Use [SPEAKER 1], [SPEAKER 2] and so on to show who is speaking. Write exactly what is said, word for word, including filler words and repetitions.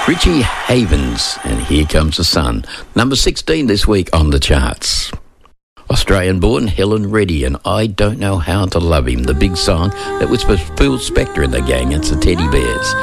[SPEAKER 1] Richie Havens, and Here Comes the Sun. Number sixteen this week on the charts. Australian-born Helen Reddy and I Don't Know How to Love Him, the big song that was for Phil Spector and the gang. It's the Teddy Bears.